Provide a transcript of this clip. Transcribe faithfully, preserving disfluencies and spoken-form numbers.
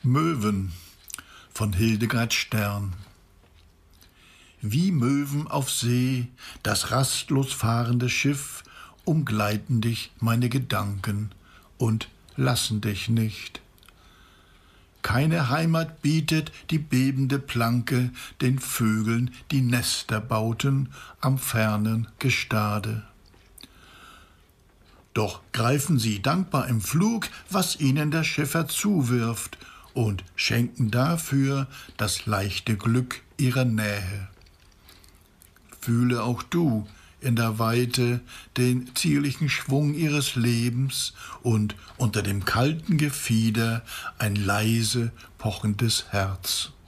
Möwen von Hildegard Stern. Wie Möwen auf See, das rastlos fahrende Schiff, umgleiten dich meine Gedanken und lassen dich nicht. Keine Heimat bietet die bebende Planke den Vögeln, die Nester bauten am fernen Gestade. Doch greifen sie dankbar im Flug, was ihnen der Schiffer zuwirft, und schenken dafür das leichte Glück ihrer Nähe. Fühle auch du in der Weite den zierlichen Schwung ihres Lebens und unter dem kalten Gefieder ein leise, pochendes Herz.